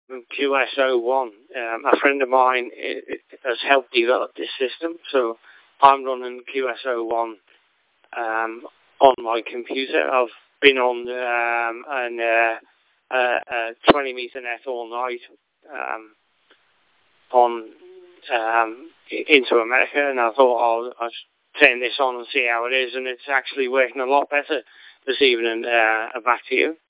QSO1. A friend of mine has helped develop this system, so I'm running QSO1 on my computer. I've been on a 20 meter net all night into America, and I thought I'll turn this on and see how it is, and it's actually working a lot better this evening. Back to you.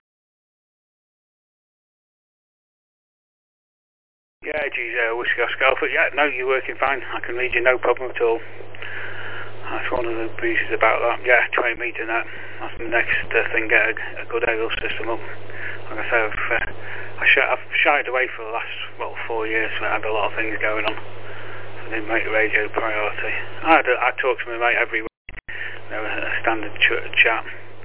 Yeah, geez, Whiskey Oscar Alpha. Yeah, no, you're working fine. I can read you, no problem at all. That's one of the beauties about that. Yeah, 20 meter net. That's the next thing, get a good aerial system up. Like I say, I've shied away for the last, 4 years, so I had a lot of things going on. So I didn't make the radio a priority. I talk to my mate every week, a standard chat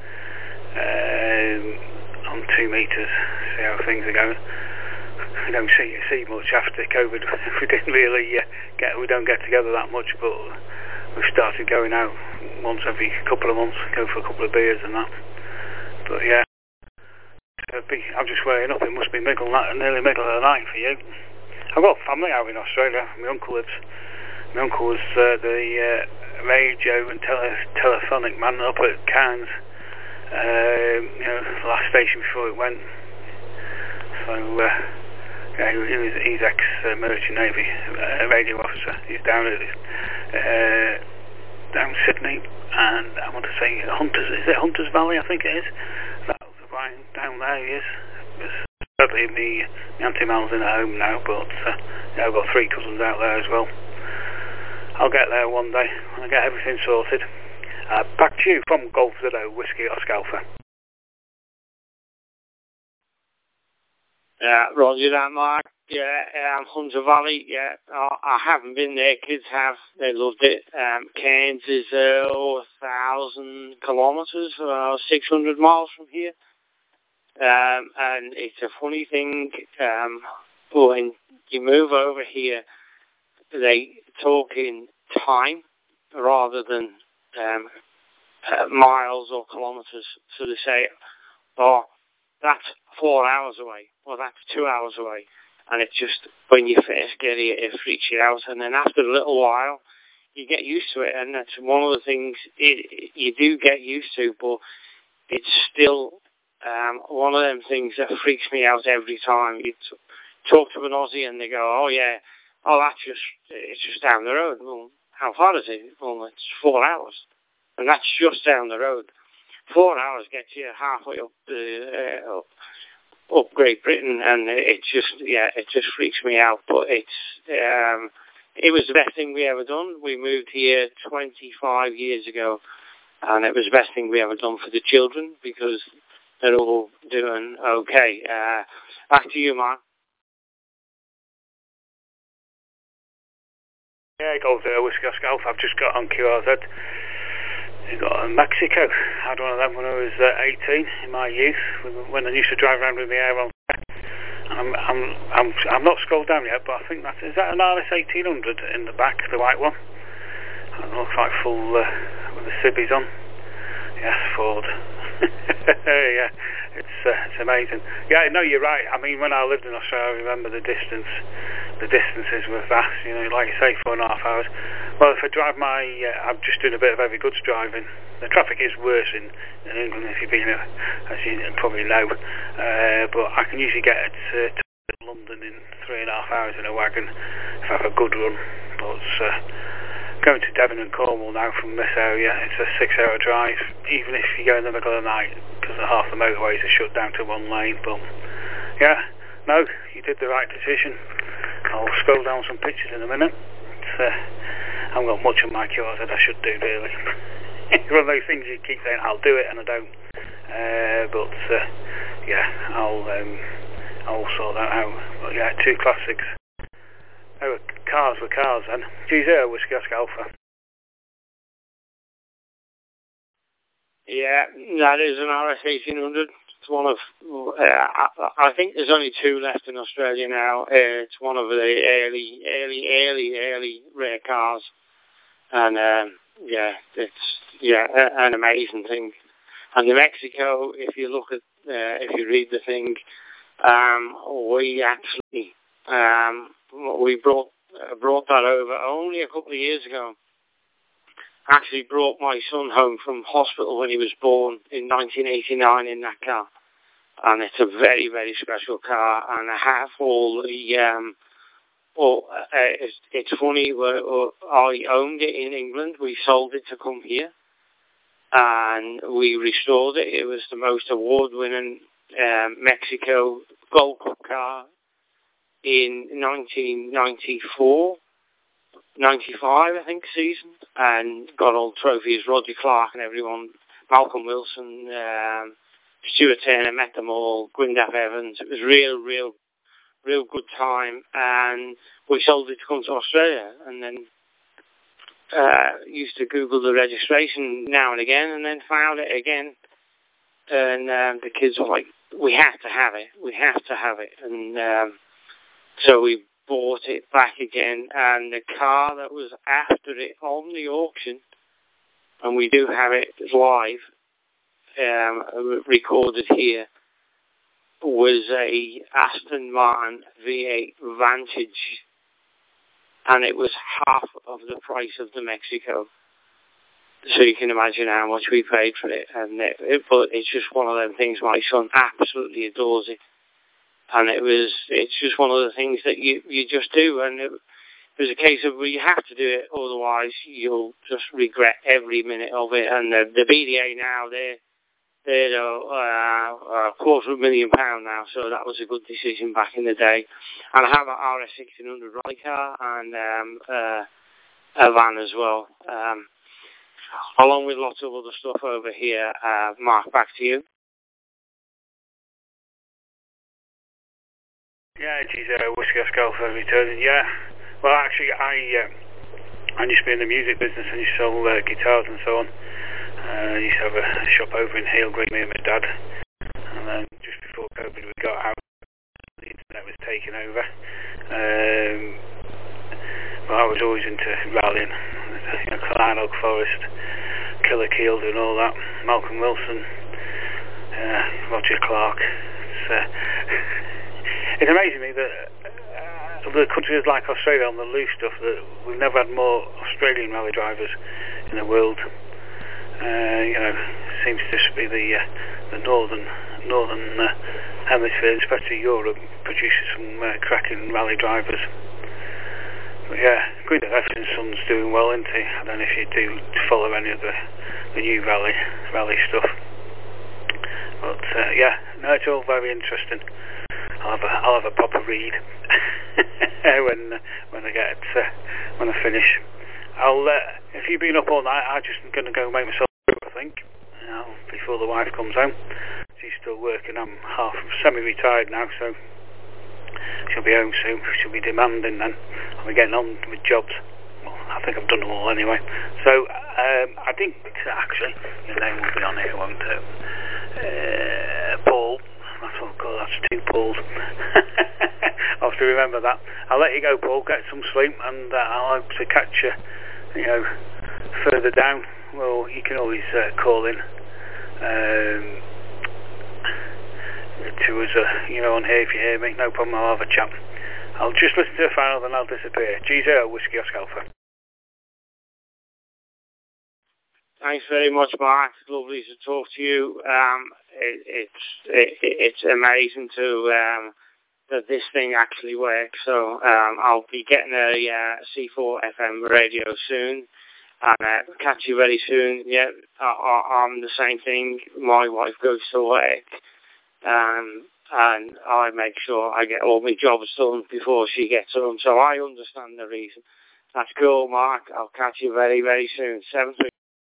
on 2 meters, see how things are going. We don't see much after COVID. We didn't really we don't get together that much, but we've started going out once every couple of months, go for a couple of beers and that. But yeah, I'm just weighing up. It must be nearly middle of the night for you. I've got family out in Australia. My uncle was the radio and telephonic man up at Cairns. The last station before it went. So he's ex-merchant navy radio officer. He's down at down Sydney, and I want to say Hunters Valley, I think it is. That's right, down there he is. Sadly, my auntie Mal's in at home now, but I've got 3 cousins out there as well. I'll get there one day when I get everything sorted. Back to you from Golf Zero, Whiskey Oscar Alpha. Yeah, roger that, Mark. Yeah, Hunter Valley, yeah, I haven't been there. Kids have. They loved it. Cairns is 1,000 kilometres, 600 miles from here. And it's a funny thing, when you move over here, they talk in time rather than miles or kilometres. So they say, oh, that's 4 hours away, or that's 2 hours away. And it's just, when you first get here, it freaks you out. And then after a little while, you get used to it. And that's one of the things you do get used to, but it's still one of them things that freaks me out every time. You talk to an Aussie and they go, oh yeah, it's just down the road. Well, how far is it? Well, it's 4 hours. And that's just down the road. 4 hours gets you halfway up Great Britain, and it just freaks me out. But it was the best thing we ever done. We moved here 25 years ago, and it was the best thing we ever done for the children, because they're all doing okay. Back to you, Mark. Yeah, Golf Zero, Whiskey Oscar Alpha. I've just got on QRZ. You got Mexico. I had one of them when I was 18 in my youth, when I used to drive around with my hair on. I'm not scrolled down yet, but I think is that an RS 1800 in the back, the white one? It looks like full with the sibbies on. Yes, Ford. Yeah, it's amazing. Yeah, no, you're right. I mean, when I lived in Australia, I remember the distances were vast. Like you say, 4.5 hours. Well, if I drive I'm just doing a bit of heavy goods driving. The traffic is worse in England, if you've been, as you probably know. But I can usually get to London in 3.5 hours in a wagon if I have a good run. But going to Devon and Cornwall now from this area, it's a 6-hour drive, even if you go in the middle of the night, because half the motorways are shut down to one lane. But yeah, no, you did the right decision. I'll scroll down some pictures in a minute. I haven't got much on my cure that I should do, really. It's one of those things you keep saying, I'll do it, and I don't. But yeah, I'll sort that out. But yeah, 2 classics. Oh, cars were cars then. G0, Whiskey Oscar Alpha. Yeah, that is an RS 1800. It's one of, I think there's only 2 left in Australia now. It's one of the early rare cars. And it's an amazing thing. And the Mexico, if you look at, if you read the thing, We actually we brought that over only a couple of years ago. Actually brought my son home from hospital when he was born in 1989 in that car, and it's a very, very special car. And I have all the it's funny. I owned it in England. We sold it to come here, and we restored it. It was the most award-winning Mexico Gold Cup car in 1994, 95, I think, season, and got all trophies. Roger Clark and everyone, Malcolm Wilson, Stuart Turner, met them all, Gwyndaf Evans. It was real good time, and we sold it to come to Australia, and then used to Google the registration now and again, and then found it again, and the kids were like, we have to have it, and so we bought it back again, and the car that was after it on the auction, and we do have it live, recorded here, was a Aston Martin V8 Vantage, and it was half of the price of the Mexico. So you can imagine how much we paid for it. And but it's just one of them things. My son absolutely adores it, and it's just one of the things that you just do. And it was a case of, well, you have to do it, otherwise you'll just regret every minute of it. And the BDA now, they're £250,000 now, so that was a good decision back in the day. And I have an RS 1600 rally car and a van as well, along with lots of other stuff over here. Mark, back to you. Yeah, geez, Whiskey Oscar for returning. Yeah, well, actually, I used to be in the music business and used to sell guitars and so on. I used to have a shop over in Hale Green, me and my dad. And then just before COVID, we got out. The internet was taking over. But I was always into rallying. Clan Oak Forest, Killer Keel, and all that. Malcolm Wilson, Roger Clark. It's amazing me that the countries like Australia on the loose stuff, that we've never had more Australian rally drivers in the world. Seems to be the northern hemisphere, especially Europe, produces some cracking rally drivers. But yeah, Gwyndaf Evans' son's doing well, isn't he? I don't know if you do follow any of the new rally stuff. But it's all very interesting. I'll have a proper read when I finish. If you've been up all night, I'm just going to go make myself up, I think, before the wife comes home. She's still working. I'm half semi-retired now, so she'll be home soon. She'll be demanding then. I'll be getting on with jobs. Well, I think I've done them all anyway. So I think actually your name will be on here, won't it? Paul. That's two Pauls. I'll have to remember that. I'll let you go, Paul. Get some sleep, and I'll hope to catch you, further down. Well, you can always call in to us, on here if you hear me. No problem. I'll have a chat. I'll just listen to the final, then I'll disappear. G0 Whiskey Oscar Alpha. Thanks very much, Mark. Lovely to talk to you. It's amazing that this thing actually works. So I'll be getting a C4 FM radio soon, and catch you very soon. Yeah, I'm the same thing. My wife goes to work, and I make sure I get all my jobs done before she gets home. So I understand the reason. That's cool, Mark. I'll catch you very, very soon. 7